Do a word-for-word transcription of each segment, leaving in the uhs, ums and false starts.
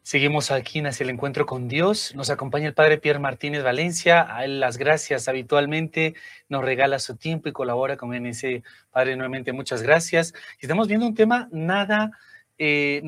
Seguimos aquí en Hacia el Encuentro con Dios. Nos acompaña el Padre Pierre Martínez Valencia. A él las gracias habitualmente. Nos regala su tiempo y colabora con N S. Padre, nuevamente muchas gracias. Estamos viendo un tema nada, eh,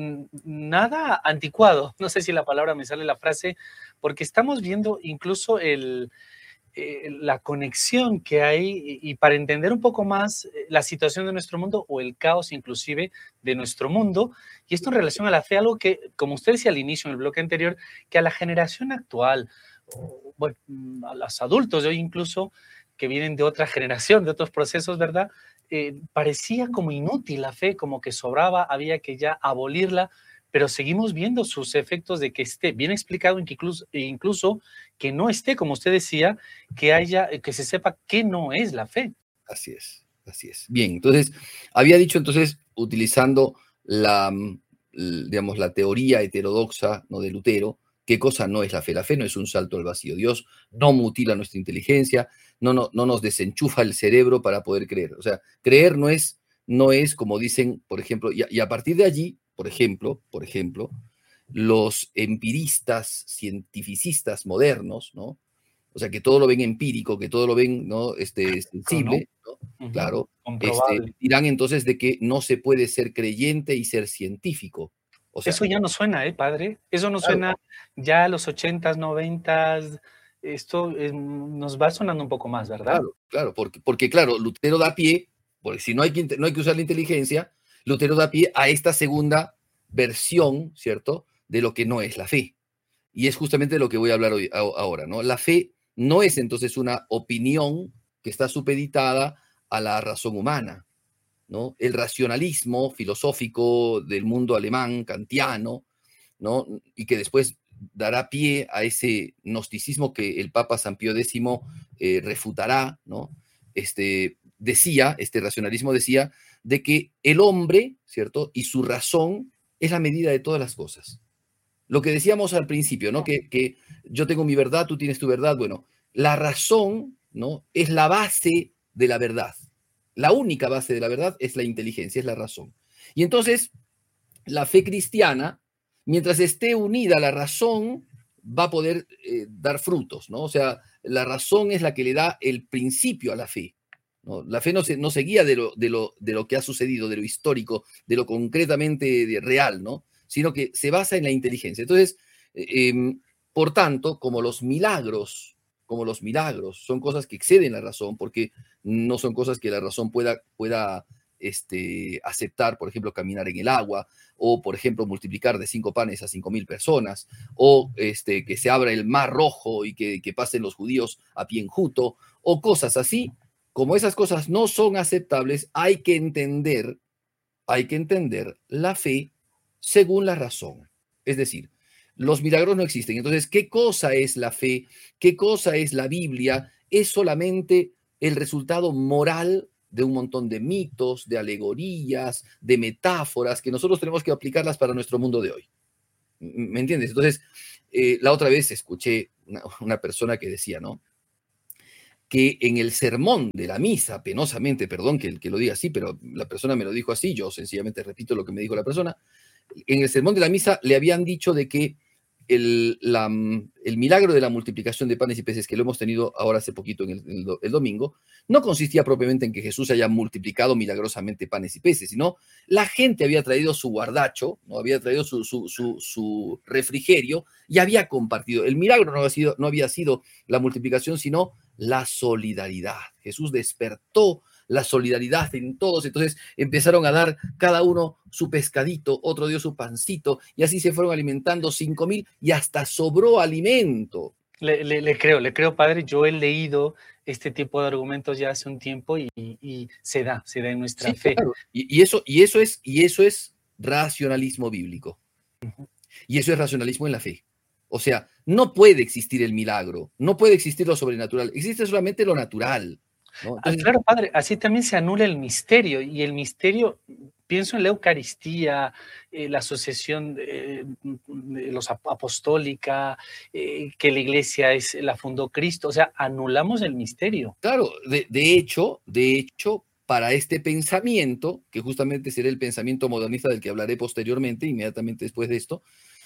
nada anticuado. No sé si la palabra me sale la frase, porque estamos viendo incluso el... Eh, la conexión que hay y, y para entender un poco más eh, la situación de nuestro mundo o el caos inclusive de nuestro mundo, y esto en relación a la fe, algo que, como usted decía al inicio en el bloque anterior, que a la generación actual, o, bueno, a los adultos de hoy incluso, que vienen de otra generación, de otros procesos, ¿verdad? Eh, parecía como inútil la fe, como que sobraba, había que ya abolirla, pero seguimos viendo sus efectos de que esté bien explicado, incluso, incluso que no esté, como usted decía, que haya, que se sepa qué no es la fe. Así es, así es. Bien, entonces, había dicho entonces, utilizando la, digamos, la teoría heterodoxa, ¿no?, de Lutero, qué cosa no es la fe. La fe no es un salto al vacío. Dios no mutila nuestra inteligencia, no, no, no nos desenchufa el cerebro para poder creer. O sea, creer no es, no es como dicen, por ejemplo, y a, y a partir de allí, por ejemplo, por ejemplo, los empiristas, cientificistas modernos, ¿no? O sea, que todo lo ven empírico, que todo lo ven, ¿no?, este, sensible, ¿no? Uh-huh. Claro, Comprobable. este, dirán entonces de que no se puede ser creyente y ser científico. O sea, eso ya no suena, ¿eh, padre? Eso no claro, suena ya a los ochentas, noventas, esto eh, nos va sonando un poco más, ¿verdad? claro, claro, porque, porque claro, Lutero da pie, porque si no hay, que, no hay que usar la inteligencia, Lutero da pie a esta segunda versión, ¿cierto?, de lo que no es la fe. Y es justamente de lo que voy a hablar hoy, ahora, ¿no? La fe no es entonces una opinión que está supeditada a la razón humana, ¿no? El racionalismo filosófico del mundo alemán, kantiano, ¿no?, y que después dará pie a ese gnosticismo que el Papa San Pío X eh, refutará, ¿no? Este, decía, este racionalismo decía, de que el hombre, ¿cierto?, y su razón es la medida de todas las cosas. Lo que decíamos al principio, ¿no?, que, que yo tengo mi verdad, tú tienes tu verdad. Bueno, la razón, ¿no?, es la base de la verdad. La única base de la verdad es la inteligencia, es la razón. Y entonces, la fe cristiana, mientras esté unida a la razón, va a poder eh, dar frutos, ¿no? O sea, la razón es la que le da el principio a la fe, ¿no? La fe no se, no se guía de lo, de, lo, de lo que ha sucedido, de lo histórico, de lo concretamente real, ¿no?, sino que se basa en la inteligencia. Entonces, eh, por tanto, como los milagros, como los milagros son cosas que exceden la razón, porque no son cosas que la razón pueda, pueda este, aceptar, por ejemplo, caminar en el agua, o, por ejemplo, multiplicar de cinco panes a cinco mil personas, o este, que se abra el mar rojo y que, que pasen los judíos a pie enjuto, o cosas así. Como esas cosas no son aceptables, hay que entender, hay que entender la fe según la razón. Es decir, los milagros no existen. Entonces, ¿qué cosa es la fe? ¿Qué cosa es la Biblia? Es solamente el resultado moral de un montón de mitos, de alegorías, de metáforas, que nosotros tenemos que aplicarlas para nuestro mundo de hoy. ¿Me entiendes? Entonces, eh, la otra vez escuché una, una persona que decía, ¿no?, que en el sermón de la misa, penosamente, perdón que, que lo diga así, pero la persona me lo dijo así, yo sencillamente repito lo que me dijo la persona, en el sermón de la misa le habían dicho de que el, la, el milagro de la multiplicación de panes y peces, que lo hemos tenido ahora hace poquito en el, el, el domingo, no consistía propiamente en que Jesús haya multiplicado milagrosamente panes y peces, sino la gente había traído su guardacho, ¿no?, había traído su, su, su, su refrigerio y había compartido. El milagro no había, sido, no había sido la multiplicación, sino la solidaridad. Jesús despertó la solidaridad en todos, entonces empezaron a dar cada uno su pescadito, otro dio su pancito, y así se fueron alimentando cinco mil y hasta sobró alimento. Le, le, le creo, le creo, padre. Yo he leído este tipo de argumentos ya hace un tiempo y, y, y se da, se da en nuestra Sí, fe. claro. Y, y, eso, y, eso es, y eso es racionalismo bíblico. Uh-huh. Y eso es racionalismo en la fe. O sea, no puede existir el milagro, no puede existir lo sobrenatural, existe solamente lo natural, ¿no? Entonces, ah, claro, padre, así también se anula el misterio, y el misterio, pienso en la Eucaristía, eh, la asociación de, de los apostólica, eh, que la iglesia es, la fundó Cristo, o sea, anulamos el misterio. Claro, de, de hecho, de hecho, para este pensamiento, que justamente será el pensamiento modernista del que hablaré posteriormente, inmediatamente después de esto,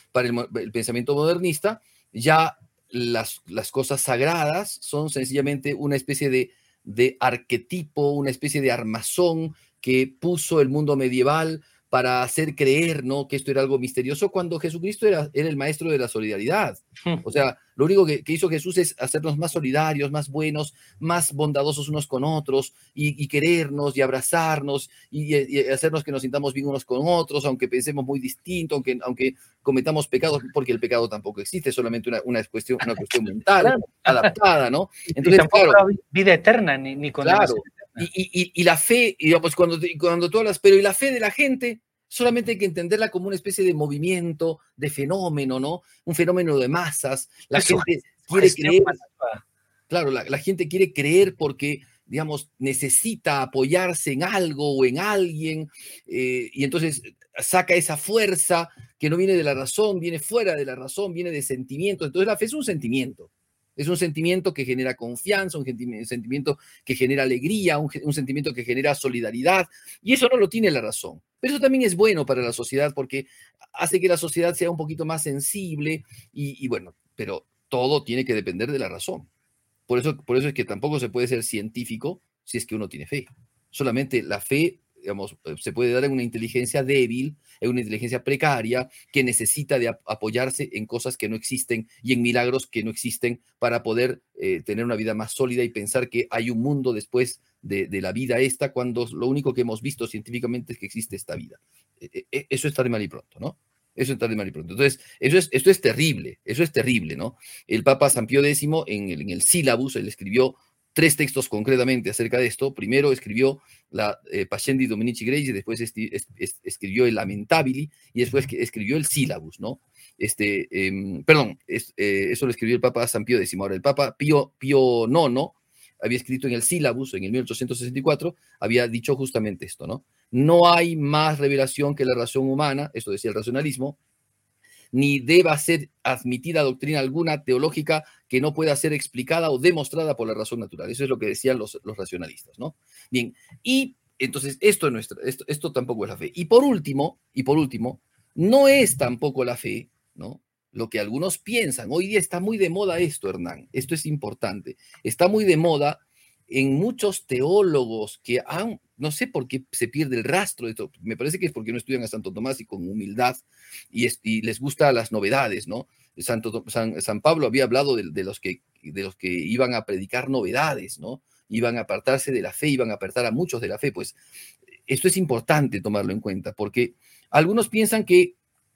para el, el pensamiento modernista, ya las, las cosas sagradas son sencillamente una especie de, de arquetipo, una especie de armazón que puso el mundo medieval para hacer creer, ¿no?, que esto era algo misterioso, cuando Jesucristo era, era el maestro de la solidaridad. O sea, lo único que, que hizo Jesús es hacernos más solidarios, más buenos, más bondadosos unos con otros, y, y querernos y abrazarnos, y, y, hacernos que nos sintamos bien unos con otros, aunque pensemos muy distinto, aunque, aunque cometamos pecados, porque el pecado tampoco existe, es solamente una, una, cuestión, una cuestión mental, claro, adaptada, ¿no? Entonces, y tampoco claro, vida eterna, ni, ni condenación. Claro. Y, y, y la fe, digamos, cuando, cuando tú hablas, pero y la fe de la gente, solamente hay que entenderla como una especie de movimiento, de fenómeno, ¿no? Un fenómeno de masas. La Eso, gente quiere creer. Masiva. Claro, la, la gente quiere creer porque, digamos, necesita apoyarse en algo o en alguien, eh, y entonces saca esa fuerza que no viene de la razón, viene fuera de la razón, viene de sentimientos. Entonces la fe es un sentimiento. Es un sentimiento que genera confianza, un sentimiento que genera alegría, un, un sentimiento que genera solidaridad, y eso no lo tiene la razón. Pero eso también es bueno para la sociedad porque hace que la sociedad sea un poquito más sensible y, y bueno, pero todo tiene que depender de la razón. Por eso, por eso es que tampoco se puede ser científico si es que uno tiene fe. Solamente la fe, digamos, se puede dar en una inteligencia débil, en una inteligencia precaria, que necesita de apoyarse en cosas que no existen y en milagros que no existen para poder eh, tener una vida más sólida y pensar que hay un mundo después de, de la vida esta, cuando lo único que hemos visto científicamente es que existe esta vida. Eh, eh, eso está de mal y pronto, ¿no? Eso está de mal y pronto. Entonces, eso es, esto es terrible, eso es terrible, ¿no? El Papa San Pío X, en el, en el Sílabus, él escribió tres textos concretamente acerca de esto. Primero escribió la eh, Pascendi Dominici Greci, después esti, es, es, escribió el Lamentabili y después escribió el Sílabus, ¿no? Este, eh, perdón, es, eh, eso lo escribió el Papa San Pío X. Ahora, el Papa Pío, Pío noveno había escrito en el Sílabus, en el mil ochocientos sesenta y cuatro, había dicho justamente esto, ¿no? No hay más revelación que la razón humana, esto decía el racionalismo, ni deba ser admitida doctrina alguna teológica que no pueda ser explicada o demostrada por la razón natural. Eso es lo que decían los, los racionalistas, ¿no? Bien, y entonces esto, es nuestra, esto, esto tampoco es la fe. Y por último, y por último, no es tampoco la fe, ¿no?, lo que algunos piensan. Hoy día está muy de moda esto, Hernán, esto es importante, está muy de moda en muchos teólogos que han, no sé por qué se pierde el rastro de esto, me parece que es porque no estudian a Santo Tomás y con humildad y, es, y les gustan las novedades, ¿no? Santo, San, San Pablo había hablado de, de, los que, de los que iban a predicar novedades, ¿no? Iban a apartarse de la fe, iban a apartar a muchos de la fe. Pues esto es importante tomarlo en cuenta porque algunos piensan que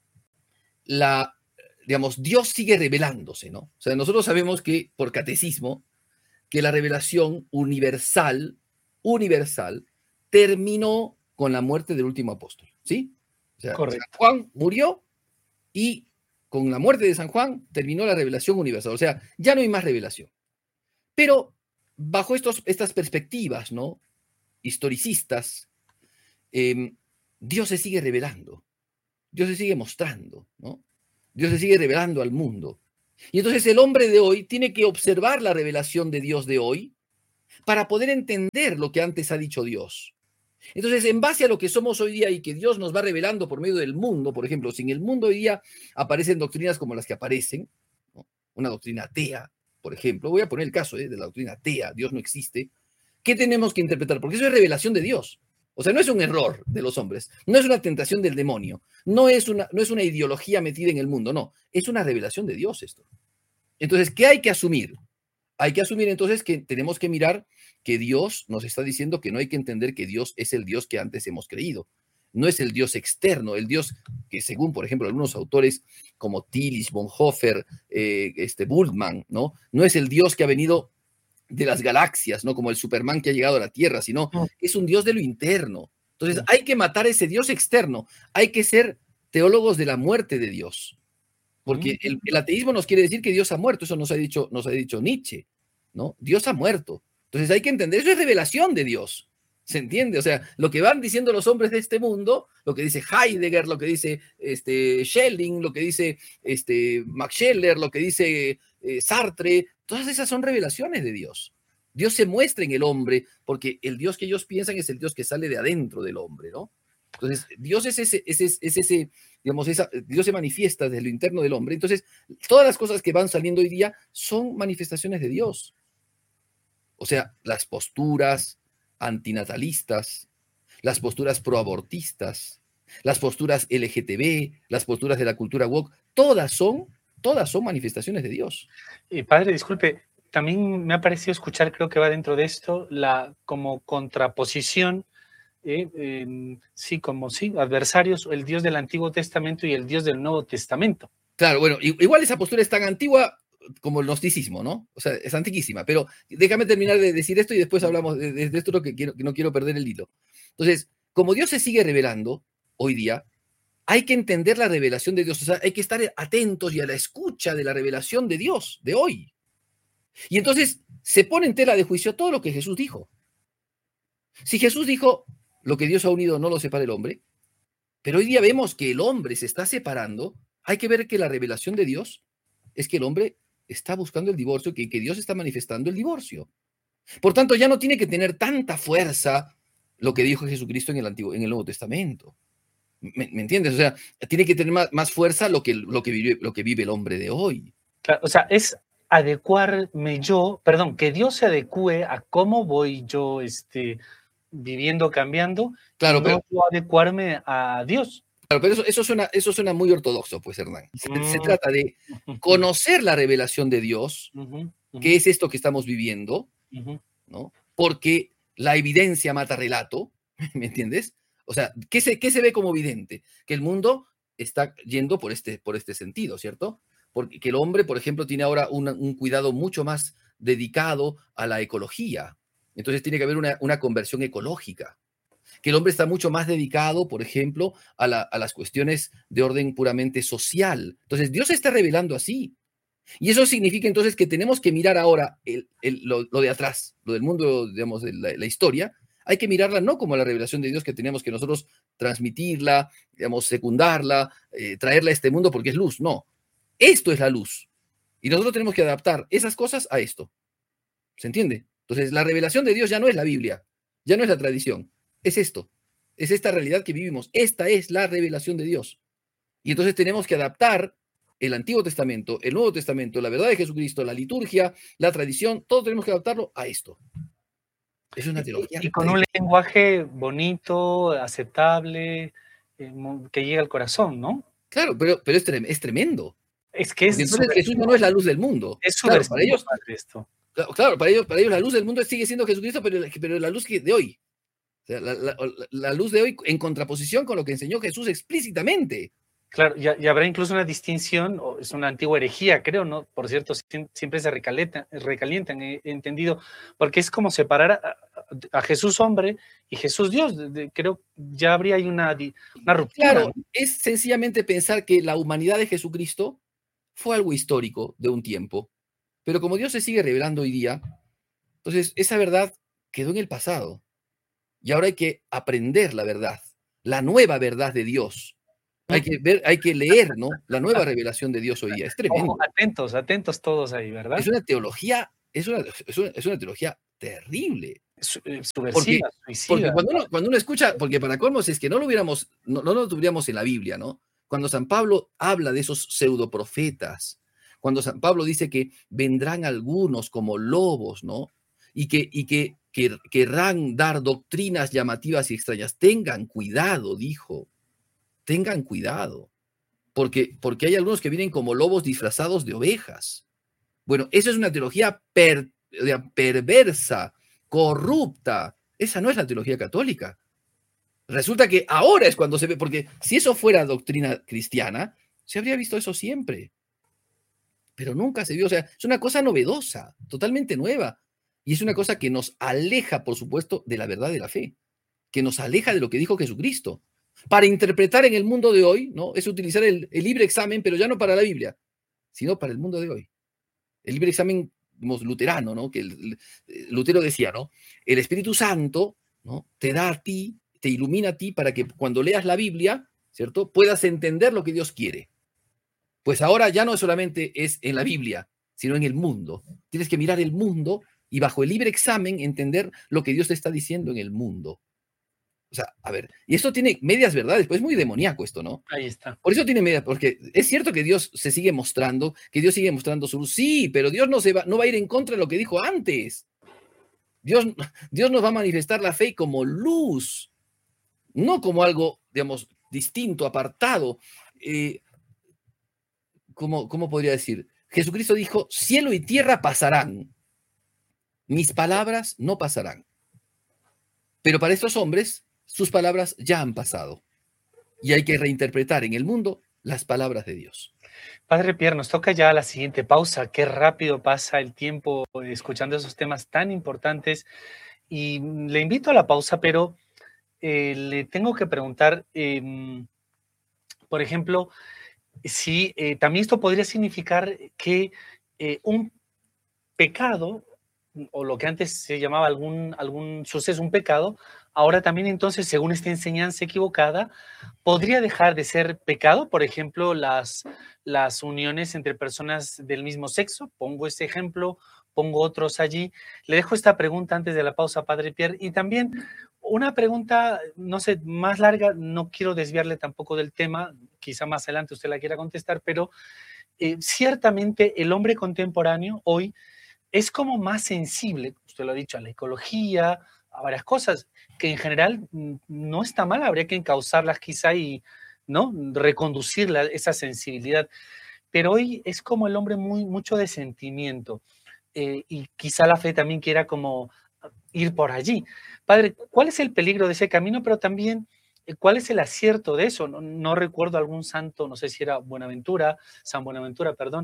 la, digamos, Dios sigue revelándose, ¿no? O sea, nosotros sabemos que por catecismo que la revelación universal, universal, terminó con la muerte del último apóstol, ¿sí? O sea, San Juan murió y con la muerte de San Juan terminó la revelación universal, o sea, ya no hay más revelación. Pero bajo estos, estas perspectivas, ¿no?, historicistas, eh, Dios se sigue revelando, Dios se sigue mostrando, ¿no? Dios se sigue revelando al mundo. Y entonces el hombre de hoy tiene que observar la revelación de Dios de hoy para poder entender lo que antes ha dicho Dios. Entonces, en base a lo que somos hoy día y que Dios nos va revelando por medio del mundo, por ejemplo, si en el mundo hoy día aparecen doctrinas como las que aparecen, ¿no?, una doctrina atea, por ejemplo, voy a poner el caso ¿eh? de la doctrina atea, Dios no existe, ¿qué tenemos que interpretar? Porque eso es revelación de Dios. O sea, no es un error de los hombres, no es una tentación del demonio, no es una, no es una ideología metida en el mundo, no, es una revelación de Dios esto. Entonces, ¿qué hay que asumir? Hay que asumir entonces que tenemos que mirar que Dios nos está diciendo que no hay que entender que Dios es el Dios que antes hemos creído. No es el Dios externo, el Dios que según, por ejemplo, algunos autores como Tillich, Bonhoeffer, eh, este Bultmann, ¿no? No es el Dios que ha venido de las galaxias, ¿no?, como el Superman que ha llegado a la Tierra, sino es un Dios de lo interno. Entonces hay que matar ese Dios externo, hay que ser teólogos de la muerte de Dios, porque el, el ateísmo nos quiere decir que Dios ha muerto, eso nos ha dicho, nos ha dicho Nietzsche, ¿no? Dios ha muerto. Entonces hay que entender, eso es revelación de Dios, ¿se entiende? O sea, lo que van diciendo los hombres de este mundo, lo que dice Heidegger, lo que dice este, Schelling, lo que dice este, Max Scheler, lo que dice eh, Sartre, todas esas son revelaciones de Dios. Dios se muestra en el hombre, porque el Dios que ellos piensan es el Dios que sale de adentro del hombre, ¿no? Entonces, Dios es ese, es ese, es ese digamos, esa, Dios se manifiesta desde lo interno del hombre. Entonces, todas las cosas que van saliendo hoy día son manifestaciones de Dios. O sea, las posturas antinatalistas, las posturas proabortistas, las posturas L G T B, las posturas de la cultura woke, todas son, todas son manifestaciones de Dios. Y padre, disculpe, también me ha parecido escuchar, creo que va dentro de esto, la como contraposición, eh, eh, sí, como sí, adversarios, el Dios del Antiguo Testamento y el Dios del Nuevo Testamento. Claro, bueno, igual esa postura es tan antigua como el gnosticismo, ¿no? O sea, es antiquísima, pero déjame terminar de decir esto y después hablamos de, de, de esto, lo que, quiero, que no quiero perder el hilo. Entonces, como Dios se sigue revelando hoy día, hay que entender la revelación de Dios, o sea, hay que estar atentos y a la escucha de la revelación de Dios de hoy. Y entonces se pone en tela de juicio todo lo que Jesús dijo. Si Jesús dijo, lo que Dios ha unido no lo separa el hombre, pero hoy día vemos que el hombre se está separando, hay que ver que la revelación de Dios es que el hombre está buscando el divorcio, que, que Dios está manifestando el divorcio. Por tanto, ya no tiene que tener tanta fuerza lo que dijo Jesucristo en el, Antiguo, en el Nuevo Testamento. ¿Me, me entiendes? O sea, tiene que tener más, más fuerza lo que, lo, que vive, lo que vive el hombre de hoy. Claro, o sea, es adecuarme yo, perdón, que Dios se adecue a cómo voy yo este, viviendo, cambiando, claro, y pero, no yo adecuarme a Dios. Claro, pero eso, eso, suena, eso suena muy ortodoxo, pues, Hernán. Se, mm. se trata de conocer la revelación de Dios, uh -huh, uh -huh. que es esto que estamos viviendo, uh -huh. ¿no? Porque la evidencia mata relato, ¿me entiendes? O sea, ¿qué se, qué se ve como evidente? Que el mundo está yendo por este, por este sentido, ¿cierto? Porque que el hombre, por ejemplo, tiene ahora una, un cuidado mucho más dedicado a la ecología. Entonces tiene que haber una, una conversión ecológica. Que el hombre está mucho más dedicado, por ejemplo, a, la, a las cuestiones de orden puramente social. Entonces, Dios se está revelando así. Y eso significa entonces que tenemos que mirar ahora el, el, lo, lo de atrás, lo del mundo, digamos, de la, la historia. Hay que mirarla no como la revelación de Dios que tenemos que nosotros transmitirla, digamos, secundarla, eh, traerla a este mundo porque es luz. No, esto es la luz. Y nosotros tenemos que adaptar esas cosas a esto. ¿Se entiende? Entonces, la revelación de Dios ya no es la Biblia, ya no es la tradición. Es esto, es esta realidad que vivimos. Esta es la revelación de Dios. Y entonces tenemos que adaptar el Antiguo Testamento, el Nuevo Testamento, la verdad de Jesucristo, la liturgia, la tradición, todo tenemos que adaptarlo a esto. Es una teología. Y con un lenguaje bonito, aceptable, eh, que llega al corazón, ¿no? Claro, pero, pero es, trem es tremendo. Es que es Porque entonces Jesús no es la luz del mundo. Es claro, para ellos, esto. Claro, claro, para ellos, para ellos la luz del mundo sigue siendo Jesucristo, pero, pero la luz de hoy. O sea, la, la, la luz de hoy en contraposición con lo que enseñó Jesús explícitamente. Claro, y, y habrá incluso una distinción, o es una antigua herejía, creo, ¿no? Por cierto, siempre se recalientan, recalientan he entendido, porque es como separar a, a Jesús hombre y Jesús Dios. De, de, creo ya habría ahí una, una ruptura. Claro, ¿no? Es sencillamente pensar que la humanidad de Jesucristo fue algo histórico de un tiempo, pero como Dios se sigue revelando hoy día, entonces esa verdad quedó en el pasado. Y ahora hay que aprender la verdad, la nueva verdad de Dios. Hay que ver, hay que leer, ¿no? La nueva revelación de Dios hoy día. Es tremendo. Ojo, atentos, atentos todos ahí, ¿verdad? Es una teología, es una, es una, es una teología terrible. Subversiva, porque, suicida. Porque cuando uno, cuando uno escucha, porque para colmos es que no lo hubiéramos, no, no lo tuviéramos en la Biblia, ¿no? Cuando San Pablo habla de esos pseudoprofetas, cuando San Pablo dice que vendrán algunos como lobos, ¿no? Y que, y que, que querrán dar doctrinas llamativas y extrañas. Tengan cuidado, dijo. Tengan cuidado. Porque, porque hay algunos que vienen como lobos disfrazados de ovejas. Bueno, eso es una teología per, perversa, corrupta. Esa no es la teología católica. Resulta que ahora es cuando se ve, porque si eso fuera doctrina cristiana, se habría visto eso siempre. Pero nunca se vio. O sea, es una cosa novedosa, totalmente nueva. Y es una cosa que nos aleja, por supuesto, de la verdad de la fe, que nos aleja de lo que dijo Jesucristo. Para interpretar en el mundo de hoy, ¿no? Es utilizar el, el libre examen, pero ya no para la Biblia, sino para el mundo de hoy. El libre examen, digamos, luterano, ¿no? Que el, el, Lutero decía, ¿no? El Espíritu Santo, ¿no? Te da a ti, te ilumina a ti para que cuando leas la Biblia, ¿cierto? Puedas entender lo que Dios quiere. Pues ahora ya no solamente es en la Biblia, sino en el mundo. Tienes que mirar el mundo y bajo el libre examen entender lo que Dios te está diciendo en el mundo. O sea, a ver, y esto tiene medias verdades, pues es muy demoníaco esto, ¿no? Ahí está. Por eso tiene medias, porque es cierto que Dios se sigue mostrando, que Dios sigue mostrando su luz, sí, pero Dios no, se va, no va a ir en contra de lo que dijo antes. Dios, Dios nos va a manifestar la fe como luz, no como algo, digamos, distinto, apartado. Eh, ¿cómo, ¿Cómo podría decir? Jesucristo dijo, cielo y tierra pasarán, mis palabras no pasarán. Pero para estos hombres, sus palabras ya han pasado. Y hay que reinterpretar en el mundo las palabras de Dios. Padre Pierre, nos toca ya la siguiente pausa. Qué rápido pasa el tiempo escuchando esos temas tan importantes. Y le invito a la pausa, pero eh, le tengo que preguntar, eh, por ejemplo, si eh, también esto podría significar que eh, un pecado, o lo que antes se llamaba algún, algún suceso, un pecado, ahora también entonces, según esta enseñanza equivocada, podría dejar de ser pecado, por ejemplo, las, las uniones entre personas del mismo sexo. Pongo este ejemplo, pongo otros allí. Le dejo esta pregunta antes de la pausa, Padre Pierre, y también una pregunta, no sé, más larga, no quiero desviarle tampoco del tema, quizá más adelante usted la quiera contestar, pero eh, ciertamente el hombre contemporáneo hoy es como más sensible, usted lo ha dicho, a la ecología, a varias cosas, que en general no está mal, habría que encauzarlas quizá y, ¿no?, reconducir la, esa sensibilidad. Pero hoy es como el hombre muy, mucho de sentimiento, eh, y quizá la fe también quiera como ir por allí. Padre, ¿cuál es el peligro de ese camino? Pero también, eh, ¿cuál es el acierto de eso? No, no recuerdo algún santo, no sé si era Buenaventura, San Buenaventura, perdón,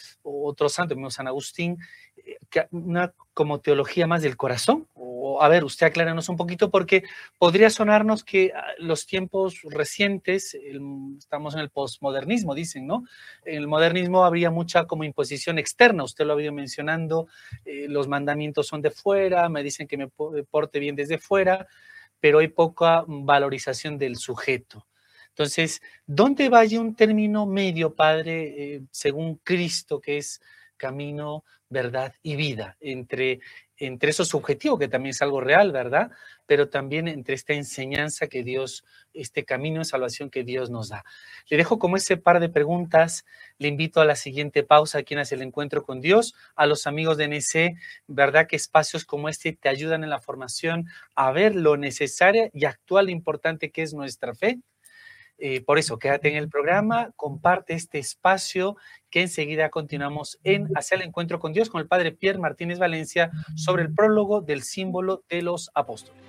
o otro santo, como San Agustín, eh, que una como teología más del corazón. O, a ver, usted acláranos un poquito, porque podría sonarnos que ah, los tiempos recientes, el, estamos en el posmodernismo, dicen, ¿no? En el modernismo habría mucha como imposición externa, usted lo ha ido mencionando, eh, los mandamientos son de fuera, me dicen que me porte bien desde fuera, pero hay poca valorización del sujeto. Entonces, ¿dónde va allí un término medio, Padre, eh, según Cristo, que es camino, verdad y vida, entre, entre esos objetivos, que también es algo real, ¿verdad? Pero también entre esta enseñanza que Dios, este camino de salvación que Dios nos da? Le dejo como ese par de preguntas, le invito a la siguiente pausa, aquí hace el encuentro con Dios, a los amigos de N C, ¿verdad? Que espacios como este te ayudan en la formación a ver lo necesaria y actual e importante que es nuestra fe. Eh, por eso, quédate en el programa, comparte este espacio, que enseguida continuamos en Hacia el Encuentro con Dios con el Padre Pierre Martínez Valencia sobre el prólogo del símbolo de los apóstoles.